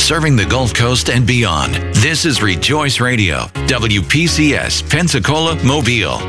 serving the Gulf Coast and beyond. This is Rejoice Radio, WPCS, Pensacola, Mobile.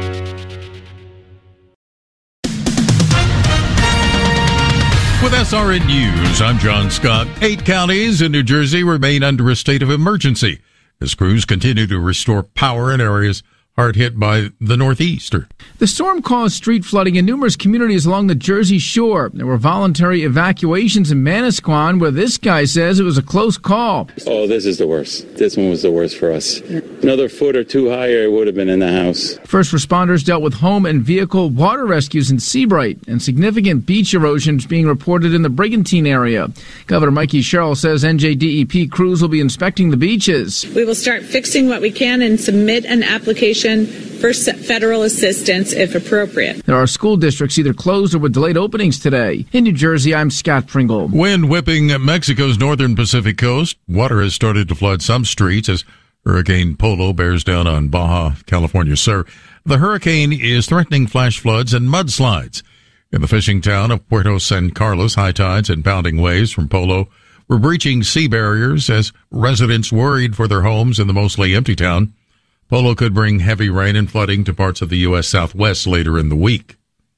With SRN News, I'm John Scott. 8 counties in New Jersey remain under a state of emergency as crews continue to restore power in areas hard hit by the northeaster. The storm caused street flooding in numerous communities along the Jersey Shore. There were voluntary evacuations in Manasquan, where this guy says it was a close call. Oh, this is the worst. This one was the worst for us. Another foot or two higher, it would have been in the house. First responders dealt with home and vehicle water rescues in Seabright, and significant beach erosion is being reported in the Brigantine area. Governor Mikey Sherrill says NJDEP crews will be inspecting the beaches. We will start fixing what we can and submit an application for federal assistance if appropriate. There are school districts either closed or with delayed openings today. In New Jersey, I'm Scott Pringle. Wind whipping Mexico's northern Pacific coast. Water has started to flood some streets as Hurricane Polo bears down on Baja California Sur. The hurricane is threatening flash floods and mudslides. In the fishing town of Puerto San Carlos, high tides and pounding waves from Polo were breaching sea barriers as residents worried for their homes in the mostly empty town. Polo could bring heavy rain and flooding to parts of the U.S. Southwest later in the week.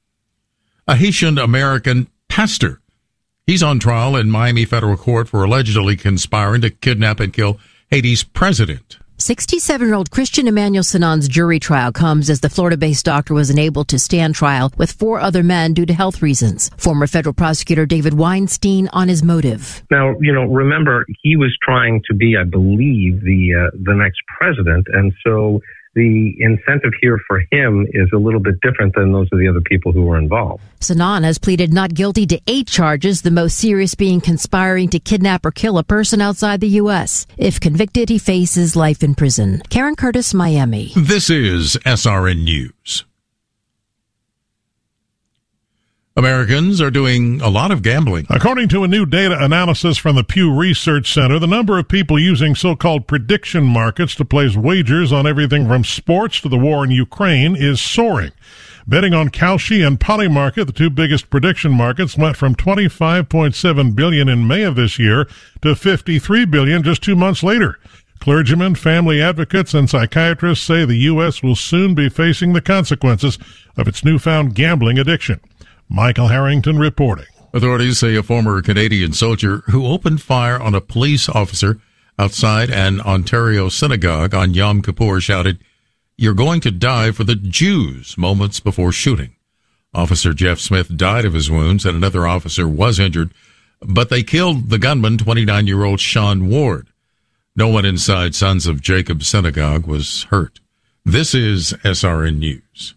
A Haitian-American pastor. He's on trial in Miami federal court for allegedly conspiring to kidnap and kill Haiti's president. 67-year-old Christian Emmanuel Sanon's jury trial comes as the Florida-based doctor was unable to stand trial with 4 other men due to health reasons. Former federal prosecutor David Weinstein on his motive. Now, remember, he was trying to be, I believe, the next president, and so the incentive here for him is a little bit different than those of the other people who were involved. Sanon has pleaded not guilty to 8 charges, the most serious being conspiring to kidnap or kill a person outside the U.S. If convicted, he faces life in prison. Karen Curtis, Miami. This is SRN News. Americans are doing a lot of gambling. According to a new data analysis from the Pew Research Center, the number of people using so-called prediction markets to place wagers on everything from sports to the war in Ukraine is soaring. Betting on Kalshi and Polymarket, the 2 biggest prediction markets, went from $25.7 billion in May of this year to $53 billion just 2 months later. Clergymen, family advocates, and psychiatrists say the U.S. will soon be facing the consequences of its newfound gambling addiction. Michael Harrington reporting. Authorities say a former Canadian soldier who opened fire on a police officer outside an Ontario synagogue on Yom Kippur shouted, "You're going to die for the Jews," moments before shooting. Officer Jeff Smith died of his wounds and another officer was injured, but they killed the gunman, 29-year-old Sean Ward. No one inside Sons of Jacob synagogue was hurt. This is SRN News.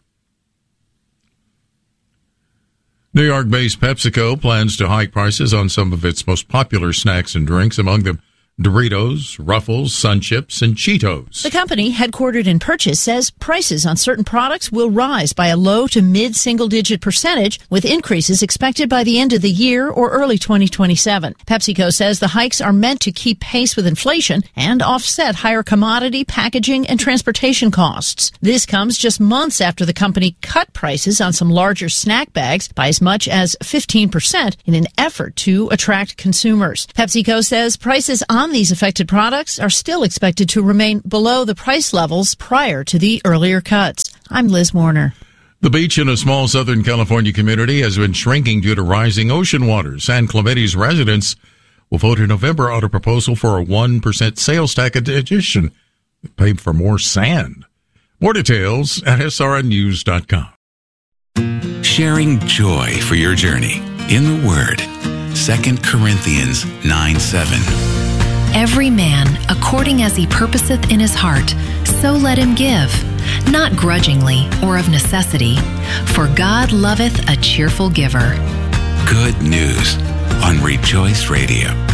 New York-based PepsiCo plans to hike prices on some of its most popular snacks and drinks, among them Doritos, Ruffles, Sun Chips, and Cheetos. The company, headquartered in Purchase, says prices on certain products will rise by a low to mid-single-digit %, with increases expected by the end of the year or early 2027. PepsiCo says the hikes are meant to keep pace with inflation and offset higher commodity, packaging, and transportation costs. This comes just months after the company cut prices on some larger snack bags by as much as 15% in an effort to attract consumers. PepsiCo says prices on these affected products are still expected to remain below the price levels prior to the earlier cuts. I'm Liz Warner. The beach in a small Southern California community has been shrinking due to rising ocean waters. San Clemente's residents will vote in November on a proposal for a 1% sales tax addition, pay for more sand. More details at srnnews.com. Sharing joy for your journey in the Word. 2 Corinthians 9:7. Every man, according as he purposeth in his heart, so let him give, not grudgingly or of necessity, for God loveth a cheerful giver. Good news on Rejoice Radio.